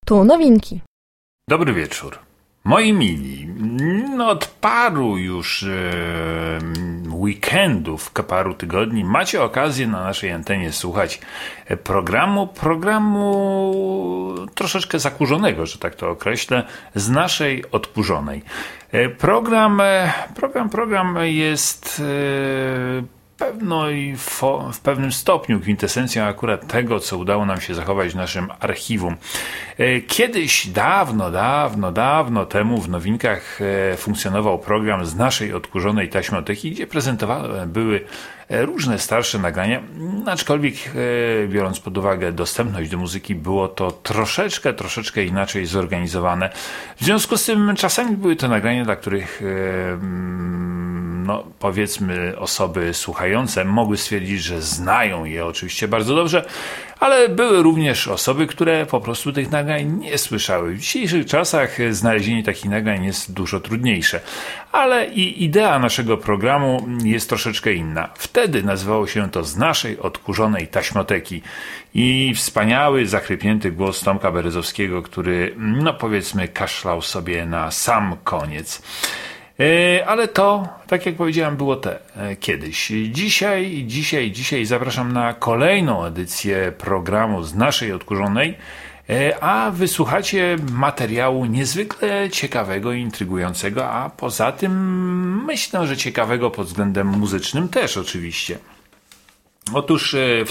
Tu nowinki. Dobry wieczór. Moi mili, od paru już weekendów, paru tygodni macie okazję na naszej antenie słuchać programu troszeczkę zakurzonego, że tak to określę, z naszej odkurzonej. Program jest w pewnym stopniu kwintesencją akurat tego, co udało nam się zachować w naszym archiwum. Kiedyś, dawno temu w nowinkach funkcjonował program z naszej odkurzonej taśmoteki, gdzie prezentowane były różne starsze nagrania, aczkolwiek biorąc pod uwagę dostępność do muzyki, było to troszeczkę inaczej zorganizowane. W związku z tym czasami były to nagrania, dla których powiedzmy osoby słuchające mogły stwierdzić, że znają je oczywiście bardzo dobrze, ale były również osoby, które po prostu tych nagrań nie słyszały. W dzisiejszych czasach znalezienie takich nagrań jest dużo trudniejsze, ale i idea naszego programu jest troszeczkę inna. Wtedy nazywało się to z naszej odkurzonej taśmoteki i wspaniały, zachrypnięty głos Tomka Berezowskiego, który powiedzmy kaszlał sobie na sam koniec. Ale to, tak jak powiedziałem, było kiedyś. Dzisiaj zapraszam na kolejną edycję programu z naszej odkurzonej, a wysłuchacie materiału niezwykle ciekawego i intrygującego, a poza tym myślę, że ciekawego pod względem muzycznym też oczywiście. Otóż w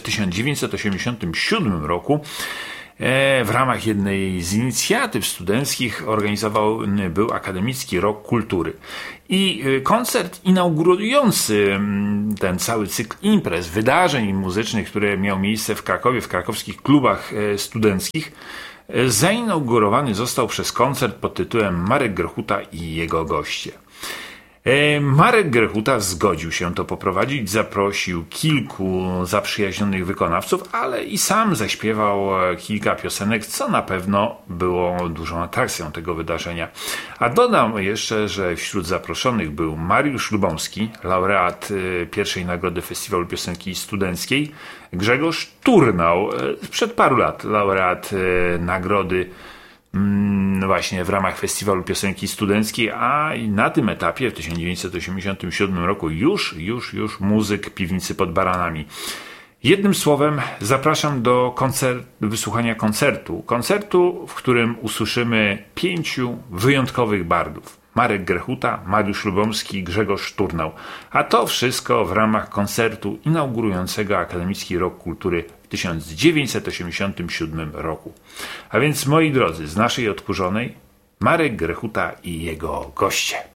1987 roku w ramach jednej z inicjatyw studenckich organizowany był Akademicki Rok Kultury. I koncert inaugurujący ten cały cykl imprez, wydarzeń muzycznych, które miał miejsce w Krakowie, w krakowskich klubach studenckich, zainaugurowany został przez koncert pod tytułem Marek Grechuta i jego goście. Marek Grechuta zgodził się to poprowadzić, zaprosił kilku zaprzyjaźnionych wykonawców, ale i sam zaśpiewał kilka piosenek, co na pewno było dużą atrakcją tego wydarzenia. A dodam jeszcze, że wśród zaproszonych był Mariusz Lubomski, laureat pierwszej nagrody Festiwalu Piosenki Studenckiej, Grzegorz Turnał, sprzed paru lat laureat nagrody właśnie w ramach Festiwalu Piosenki Studenckiej, a na tym etapie w 1987 roku już muzyk Piwnicy pod Baranami. Jednym słowem zapraszam do wysłuchania koncertu, w którym usłyszymy 5 wyjątkowych bardów. Marek Grechuta, Mariusz Lubomski, Grzegorz Turnał. A to wszystko w ramach koncertu inaugurującego Akademicki Rok Kultury w 1987 roku. A więc, moi drodzy, z naszej odkurzonej Marek Grechuta i jego goście.